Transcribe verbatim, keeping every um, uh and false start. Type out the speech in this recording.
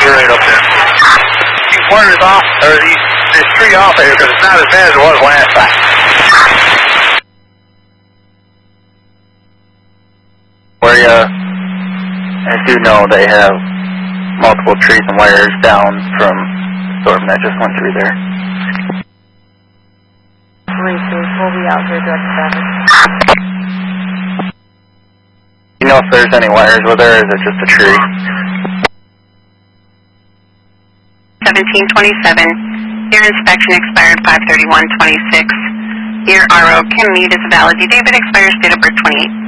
You're right up there. These wires off, or these, this tree off here because it's not as bad as it was last time. Where you, I do know they have multiple trees and wires down from the storm that just went through there. Reese's, we'll be out here direct traffic. You know if there's any wires with there, or is it just a tree? seventeen twenty-seven. Your inspection expired five thirty-one twenty-six. Your R O, Kim Mead is valid. Your David expires date of birth twenty-eight.